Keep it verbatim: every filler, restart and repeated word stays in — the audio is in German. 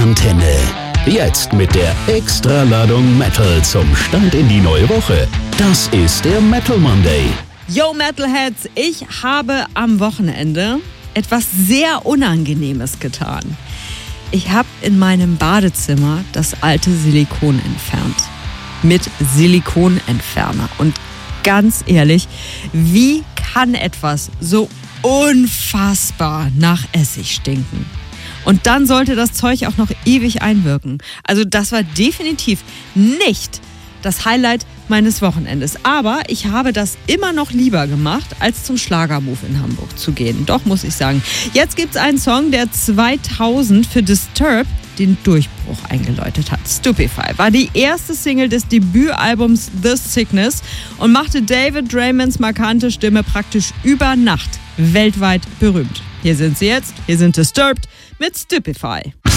Antenne. Jetzt mit der Extraladung Metal zum Start in die neue Woche. Das ist der Metal Monday. Yo Metalheads, ich habe am Wochenende etwas sehr Unangenehmes getan. Ich habe in meinem Badezimmer das alte Silikon entfernt. Mit Silikonentferner. Und ganz ehrlich, wie kann etwas so unfassbar nach Essig stinken? Und dann sollte das Zeug auch noch ewig einwirken. Also das war definitiv nicht das Highlight meines Wochenendes. Aber ich habe das immer noch lieber gemacht, als zum Schlagermove in Hamburg zu gehen. Doch, muss ich sagen. Jetzt gibt's einen Song, der zweitausend für Disturbed den Durchbruch eingeläutet hat. Stupefy war die erste Single des Debütalbums The Sickness und machte David Draymonds markante Stimme praktisch über Nacht weltweit berühmt. Hier sind sie jetzt, hier sind Disturbed mit Stupefy.